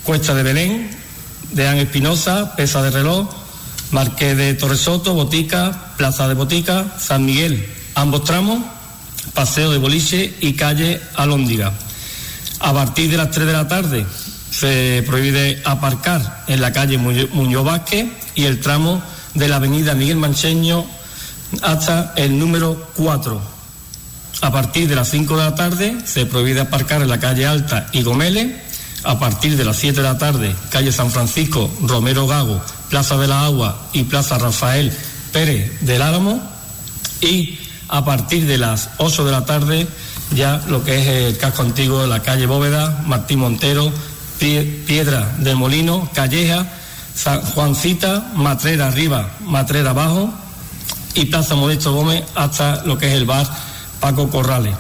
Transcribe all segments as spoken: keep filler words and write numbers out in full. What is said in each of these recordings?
Cuesta de Belén, Deán Espinosa, Pesa de Reloj, Marqués de Torresoto, Botica, Plaza de Botica, San Miguel, ambos tramos, Paseo de Boliche y calle Alhóndiga. A partir de las tres de la tarde se prohíbe aparcar en la calle Muñoz Vázquez y el tramo de la avenida Miguel Mancheño hasta el número cuatro. A partir de las cinco de la tarde se prohíbe aparcar en la calle Alta y Gomeles. A partir de las siete de la tarde, calle San Francisco, Romero Gago, Plaza de la Agua y Plaza Rafael Pérez del Álamo. Y a partir de las ocho de la tarde, ya lo que es el casco antiguo de la calle Bóveda, Martín Montero, Piedra del Molino, Calleja, San Juancita, Matrera arriba, Matrera abajo y Plaza Modesto Gómez hasta lo que es el bar Paco Corrales.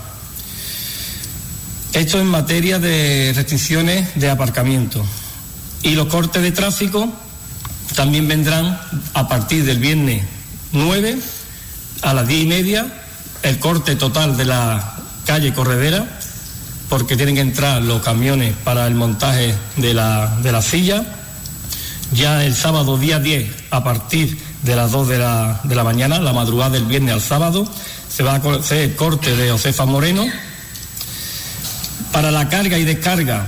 Esto en materia de restricciones de aparcamiento. Y los cortes de tráfico también vendrán a partir del viernes nueve a las diez y media, el corte total de la calle Corredera, porque tienen que entrar los camiones para el montaje de la, de la silla. Ya el sábado día diez, a partir de las dos de la, de la mañana, la madrugada del viernes al sábado, se va a hacer el corte de Josefa Moreno. Para la carga y descarga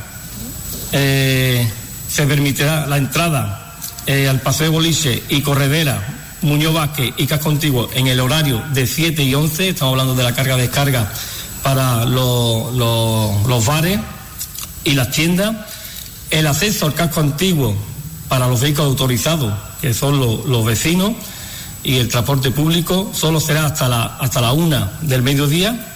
eh, se permitirá la entrada eh, al Paseo de Boliche y Corredera, Muñoz Vázquez y Casco Antiguo en el horario de siete y once, estamos hablando de la carga-descarga para los, los, los bares y las tiendas. El acceso al Casco Antiguo para los vehículos autorizados, que son los, los vecinos, y el transporte público solo será hasta la, hasta la una del mediodía.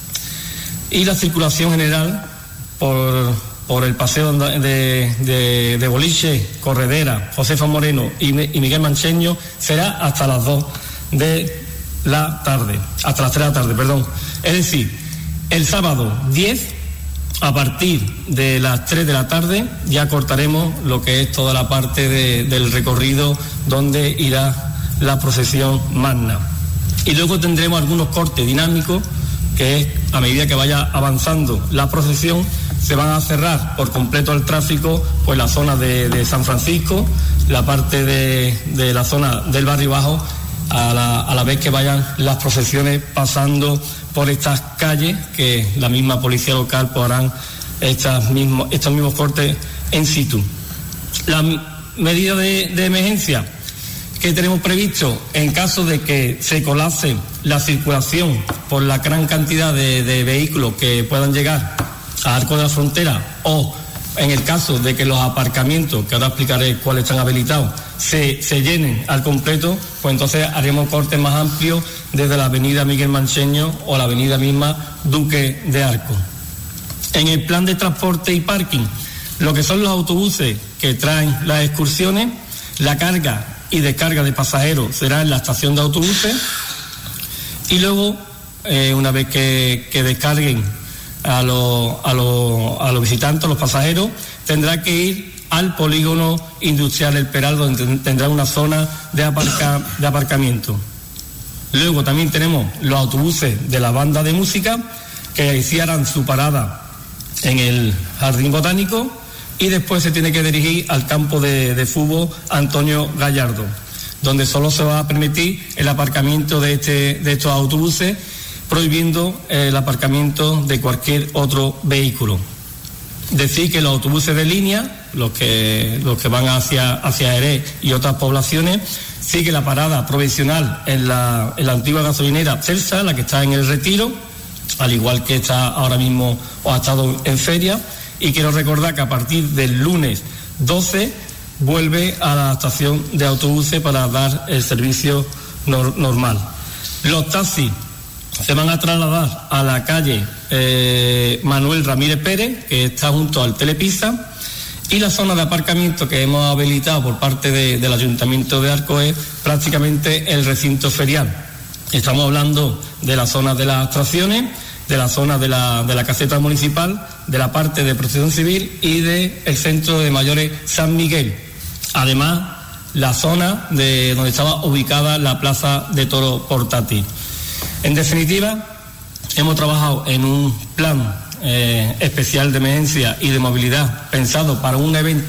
Y la circulación general por, por el paseo de, de, de Boliche, Corredera, Josefa Moreno y, y Miguel Mancheño será hasta las dos de la tarde, hasta las tres de la tarde, perdón. Es decir, el sábado diez, a partir de las tres de la tarde, ya cortaremos lo que es toda la parte de, del recorrido donde irá la procesión magna. Y luego tendremos algunos cortes dinámicos, que es a medida que vaya avanzando la procesión, se van a cerrar por completo el tráfico, pues la zona de, de San Francisco, la parte de, de la zona del barrio bajo, a la, a la vez que vayan las procesiones pasando por estas calles, que la misma policía local pues harán estas mismos, estos mismos cortes en situ. La medida de, de emergencia que tenemos previsto en caso de que se colapse la circulación por la gran cantidad de, de vehículos que puedan llegar a Arco de la Frontera, o en el caso de que los aparcamientos, que ahora explicaré cuáles están habilitados, se, se llenen al completo, pues entonces haremos cortes más amplios desde la avenida Miguel Mancheño o la avenida misma Duque de Arco. En el plan de transporte y parking, lo que son los autobuses que traen las excursiones, la carga y descarga de pasajeros será en la estación de autobuses, y luego eh, una vez que, que descarguen a los a los a los visitantes, a los pasajeros, tendrá que ir al polígono industrial El Peral, donde tendrá una zona de aparca, de aparcamiento. Luego también tenemos los autobuses de la banda de música, que hicieran su parada en el Jardín Botánico, y después se tiene que dirigir al campo de, de fútbol Antonio Gallardo, donde solo se va a permitir el aparcamiento de, este, de estos autobuses, prohibiendo el aparcamiento de cualquier otro vehículo. Decir que los autobuses de línea, los que, los que van hacia, hacia Jerez y otras poblaciones, sigue la parada provisional en la, en la antigua gasolinera Celsa, la que está en el Retiro, al igual que está ahora mismo o ha estado en feria. Y quiero recordar que a partir del lunes doce vuelve a la estación de autobuses para dar el servicio nor- normal. Los taxis se van a trasladar a la calle eh, Manuel Ramírez Pérez, que está junto al Telepisa, y la zona de aparcamiento que hemos habilitado por parte de, del Ayuntamiento de Arco es prácticamente el recinto ferial. Estamos hablando de la zona de las atracciones, de la zona de la, de la caseta municipal, de la parte de protección civil y del centro de mayores San Miguel. Además, la zona de donde estaba ubicada la plaza de toro portátil. En definitiva, hemos trabajado en un plan eh, especial de emergencia y de movilidad pensado para un evento